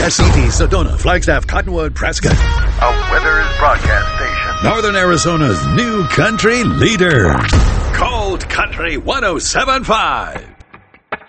WSCD, Sedona, Flagstaff, Cottonwood, Prescott. A Withers broadcast station. Northern Arizona's new country leader. Cold Country 107.5.